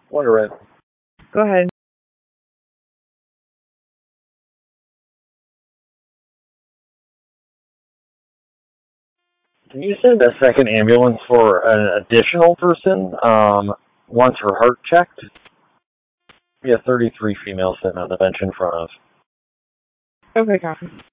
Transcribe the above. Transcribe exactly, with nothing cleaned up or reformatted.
Wonder it. Go ahead. Can you send a second ambulance for an additional person? Um, wants her heart checked. We have thirty-three females sitting on the bench in front of. Okay, copy.